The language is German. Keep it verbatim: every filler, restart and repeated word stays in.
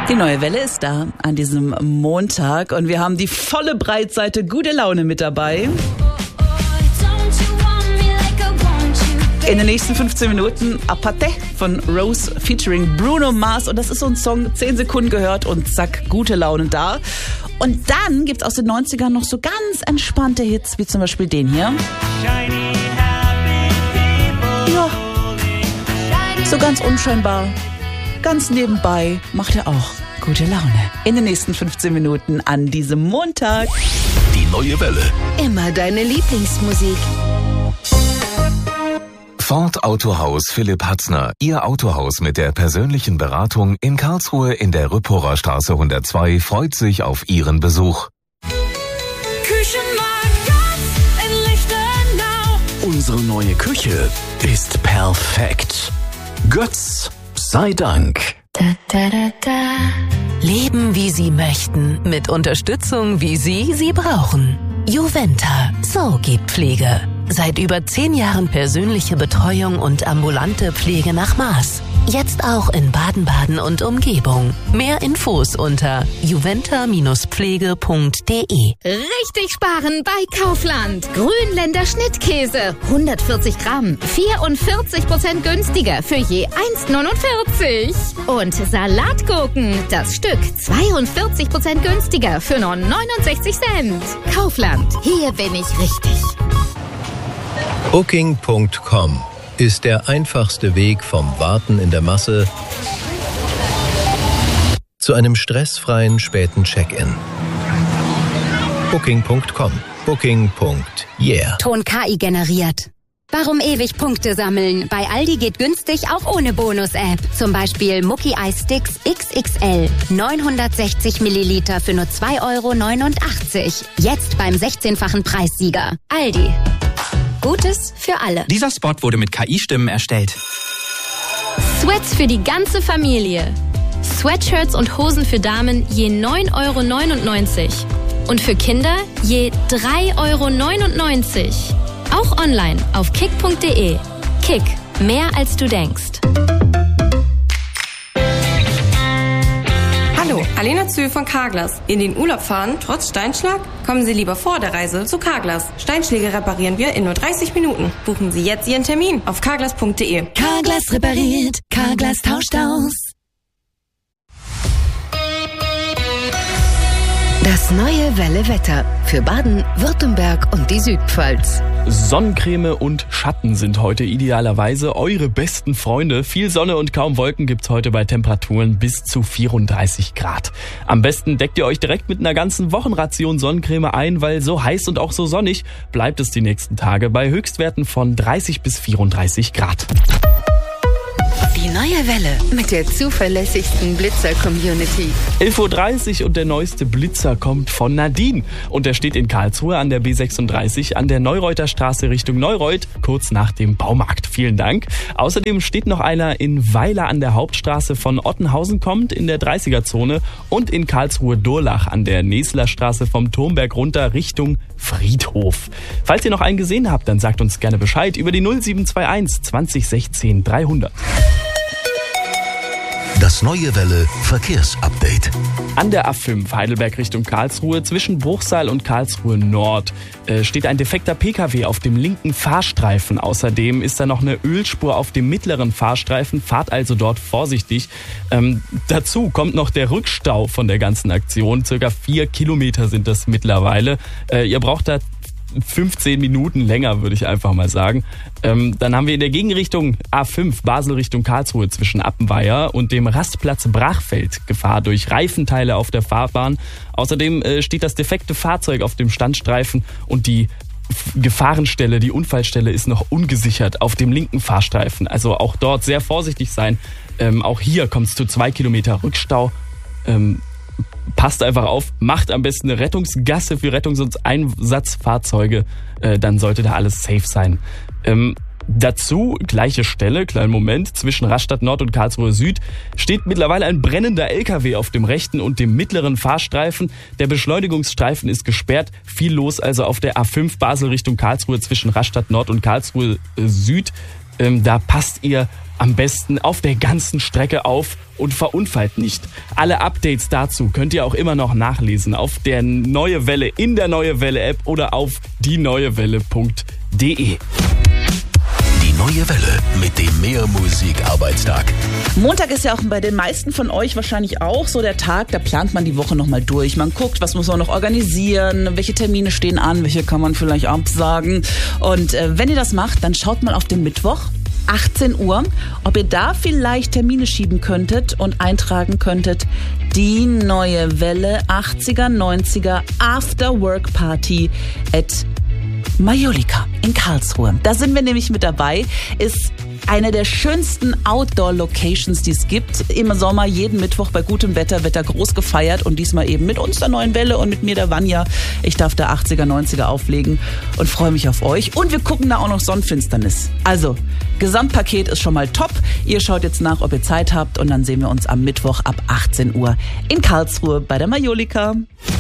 Die neue Welle ist da an diesem Montag und wir haben die volle Breitseite gute Laune mit dabei. In den nächsten fünfzehn Minuten Apathe von Rose featuring Bruno Mars. Und das ist so ein Song, zehn Sekunden gehört und zack, gute Laune da. Und dann gibt's aus den neunzigern noch so ganz entspannte Hits, wie zum Beispiel den hier. Ja, so ganz unscheinbar, ganz nebenbei macht er auch gute Laune. In den nächsten fünfzehn Minuten an diesem Montag. Die neue Welle. Immer deine Lieblingsmusik. Ford Autohaus Philipp Hatzner. Ihr Autohaus mit der persönlichen Beratung in Karlsruhe in der Rüpporer Straße hundertzwei freut sich auf Ihren Besuch. Küchenmarkt Götz in Lichtenau. Unsere neue Küche ist perfekt. Götz sei Dank. Da, da, da, da. Leben, wie Sie möchten, mit Unterstützung, wie Sie sie brauchen. Juventa, so geht Pflege. Seit über zehn Jahren persönliche Betreuung und ambulante Pflege nach Maß. Jetzt auch in Baden-Baden und Umgebung. Mehr Infos unter juventa Pflege punkt de. Richtig sparen bei Kaufland. Grünländer Schnittkäse. hundertvierzig Gramm. vierundvierzig Prozent günstiger für je eins neunundvierzig. Und Salatgurken. Das Stück zweiundvierzig Prozent günstiger für nur neunundsechzig Cent. Kaufland. Hier bin ich richtig. Booking Punkt com ist der einfachste Weg vom Warten in der Masse zu einem stressfreien späten Check-in. Booking Punkt com. Booking. Yeah. Ton K I generiert. Warum ewig Punkte sammeln? Bei Aldi geht günstig auch ohne Bonus-App. Zum Beispiel Mucki Eis Sticks X X L. neunhundertsechzig Milliliter für nur zwei Euro neunundachtzig. Jetzt beim sechzehnfachen Preissieger. Aldi. Gutes für alle. Dieser Spot wurde mit K I-Stimmen erstellt. Sweats für die ganze Familie. Sweatshirts und Hosen für Damen je neun Euro neunundneunzig. Und für Kinder je drei Euro neunundneunzig. Auch online auf kick punkt de. Kick, mehr als du denkst. Hallo, Alena Zühl von Carglass. In den Urlaub fahren, trotz Steinschlag? Kommen Sie lieber vor der Reise zu Carglass. Steinschläge reparieren wir in nur dreißig Minuten. Buchen Sie jetzt Ihren Termin auf carglass punkt de. Carglass repariert, Carglass tauscht aus. Das neue Welle Wetter für Baden, Württemberg und die Südpfalz. Sonnencreme und Schatten sind heute idealerweise eure besten Freunde. Viel Sonne und kaum Wolken gibt's heute bei Temperaturen bis zu vierunddreißig Grad. Am besten deckt ihr euch direkt mit einer ganzen Wochenration Sonnencreme ein, weil so heiß und auch so sonnig bleibt es die nächsten Tage bei Höchstwerten von dreißig bis vierunddreißig Grad. Die neue Welle mit der zuverlässigsten Blitzer-Community. elf Uhr dreißig und der neueste Blitzer kommt von Nadine. Und der steht in Karlsruhe an der B sechsunddreißig an der Neureuter Straße Richtung Neureuth, kurz nach dem Baumarkt. Vielen Dank. Außerdem steht noch einer in Weiler an der Hauptstraße von Ottenhausen kommt in der dreißiger-Zone und in Karlsruhe-Durlach an der Nesler Straße vom Turmberg runter Richtung Friedhof. Falls ihr noch einen gesehen habt, dann sagt uns gerne Bescheid über die null sieben zwei eins zwanzig sechzehn dreihundert. Das neue Welle Verkehrsupdate. An der A fünf Heidelberg Richtung Karlsruhe zwischen Bruchsal und Karlsruhe Nord äh, steht ein defekter P K W auf dem linken Fahrstreifen. Außerdem ist da noch eine Ölspur auf dem mittleren Fahrstreifen. Fahrt also dort vorsichtig. Ähm, dazu kommt noch der Rückstau von der ganzen Aktion. Circa vier Kilometer sind das mittlerweile. Äh, ihr braucht da fünfzehn Minuten länger, würde ich einfach mal sagen. Ähm, dann haben wir in der Gegenrichtung A fünf Basel Richtung Karlsruhe zwischen Appenweier und dem Rastplatz Brachfeld Gefahr durch Reifenteile auf der Fahrbahn. Außerdem äh, steht das defekte Fahrzeug auf dem Standstreifen und die F- Gefahrenstelle, die Unfallstelle ist noch ungesichert auf dem linken Fahrstreifen. Also auch dort sehr vorsichtig sein. Ähm, auch hier kommt es zu zwei Kilometer Rückstau. Ähm, Passt einfach auf, macht am besten eine Rettungsgasse für Rettungs- und Einsatzfahrzeuge, äh, dann sollte da alles safe sein. Ähm, dazu, gleiche Stelle, kleinen Moment, zwischen Rastatt Nord und Karlsruhe Süd steht mittlerweile ein brennender L K W auf dem rechten und dem mittleren Fahrstreifen. Der Beschleunigungsstreifen ist gesperrt, viel los also auf der A fünf Basel Richtung Karlsruhe zwischen Rastatt Nord und Karlsruhe Süd. Ähm, da passt ihr am besten auf der ganzen Strecke auf und verunfallt nicht. Alle Updates dazu könnt ihr auch immer noch nachlesen auf der Neue Welle, in der Neue Welle App oder auf die neue welle punkt de. Die Neue Welle mit dem Mehr-Musik-Arbeitstag. Montag ist ja auch bei den meisten von euch wahrscheinlich auch so der Tag, da plant man die Woche nochmal durch. Man guckt, was muss man noch organisieren, welche Termine stehen an, welche kann man vielleicht absagen. Und äh, wenn ihr das macht, dann schaut mal auf den Mittwoch, achtzehn Uhr, ob ihr da vielleicht Termine schieben könntet und eintragen könntet. Die Neue Welle achtziger, neunziger After Work Party at Majolika in Karlsruhe. Da sind wir nämlich mit dabei. Ist eine der schönsten Outdoor-Locations, die es gibt. Im Sommer, jeden Mittwoch bei gutem Wetter, wird da groß gefeiert und diesmal eben mit uns der Neuen Welle und mit mir, der Vanja. Ich darf da achtziger, neunziger auflegen und freue mich auf euch. Und wir gucken da auch noch Sonnenfinsternis. Also, Gesamtpaket ist schon mal top. Ihr schaut jetzt nach, ob ihr Zeit habt und dann sehen wir uns am Mittwoch ab achtzehn Uhr in Karlsruhe bei der Majolika.